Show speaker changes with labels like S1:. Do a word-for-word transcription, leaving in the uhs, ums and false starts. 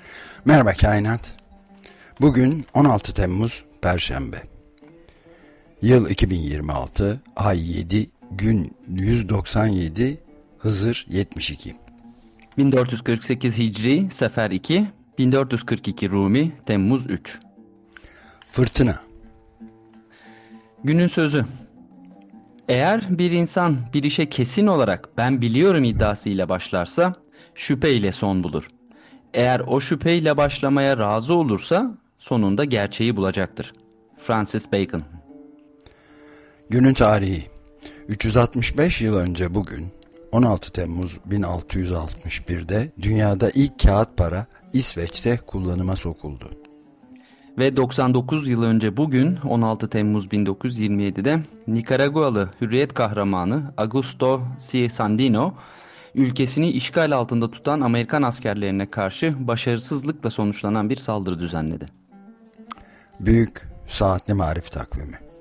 S1: Merhaba Kainat. Bugün on altı Temmuz Perşembe. Yıl iki bin yirmi altı, ay yedi, gün yüz doksan yedi, Hızır yetmiş iki.
S2: bin dört yüz kırk sekiz Hicri, Sefer iki, bin dört yüz kırk iki Rumi, Temmuz üç.
S1: Fırtına.
S2: Günün sözü. Eğer bir insan bir işe kesin olarak ben biliyorum iddiasıyla başlarsa şüpheyle son bulur. Eğer o şüpheyle başlamaya razı olursa sonunda gerçeği bulacaktır. Francis Bacon.
S1: Günün tarihi. üç yüz altmış beş yıl önce bugün on altı Temmuz bin altı yüz altmış bir'de dünyada ilk kağıt para İsveç'te kullanıma sokuldu.
S2: Ve doksan dokuz yıl önce bugün on altı Temmuz bin dokuz yüz yirmi yedi'de Nikaragualı hürriyet kahramanı Augusto C. Sandino ülkesini işgal altında tutan Amerikan askerlerine karşı başarısızlıkla sonuçlanan bir saldırı düzenledi.
S1: Büyük Saatli Marif Takvimi.